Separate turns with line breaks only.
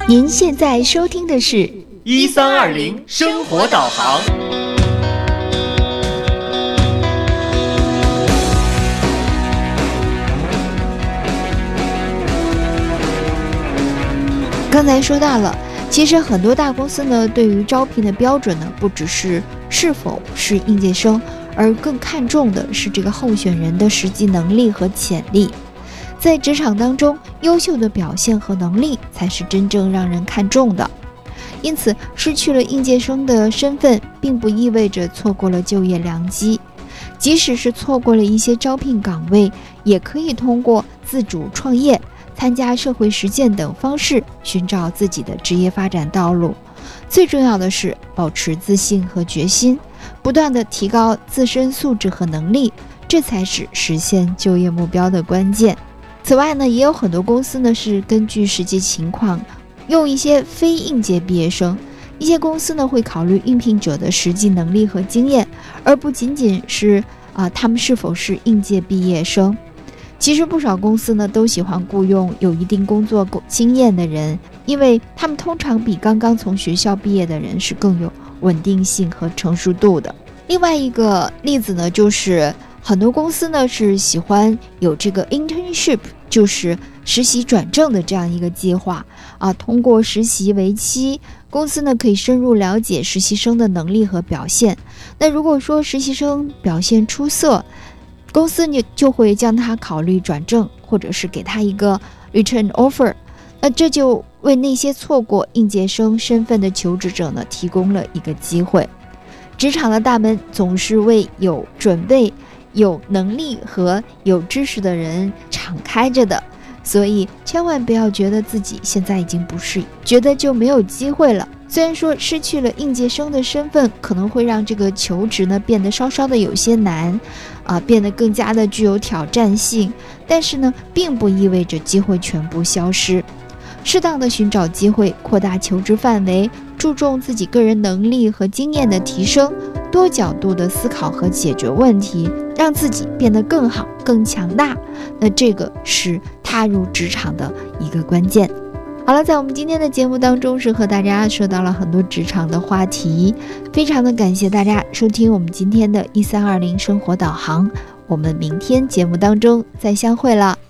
您现在收听的是
1320生活导航。
刚才说到了，其实很多大公司呢，对于招聘的标准呢，不只是是否是应届生，而更看重的是这个候选人的实际能力和潜力。在职场当中，优秀的表现和能力才是真正让人看重的。因此，失去了应届生的身份，并不意味着错过了就业良机。即使是错过了一些招聘岗位，也可以通过自主创业、参加社会实践等方式寻找自己的职业发展道路。最重要的是保持自信和决心，不断地提高自身素质和能力，这才是实现就业目标的关键。此外呢，也有很多公司呢是根据实际情况用一些非应届毕业生。一些公司呢会考虑应聘者的实际能力和经验，而不仅仅是他们是否是应届毕业生。其实不少公司呢都喜欢雇佣有一定工作经验的人，因为他们通常比刚刚从学校毕业的人是更有稳定性和成熟度的。另外一个例子呢，就是很多公司呢是喜欢有这个 internship， 就是实习转正的这样一个计划通过实习为期，公司呢可以深入了解实习生的能力和表现。那如果说实习生表现出色，公司呢就会将他考虑转正，或者是给他一个 return offer。那这就为那些错过应届生身份的求职者呢提供了一个机会。职场的大门总是为有准备、有能力和有知识的人敞开着的，所以千万不要觉得自己现在已经不是，觉得就没有机会了。虽然说失去了应届生的身份，可能会让这个求职呢变得稍稍的有些难变得更加的具有挑战性，但是呢，并不意味着机会全部消失。适当的寻找机会，扩大求职范围，注重自己个人能力和经验的提升，多角度的思考和解决问题，让自己变得更好、更强大。那这个是踏入职场的一个关键。好了，在我们今天的节目当中，是和大家说到了很多职场的话题，非常的感谢大家收听我们今天的1320生活导航，我们明天节目当中再相会了。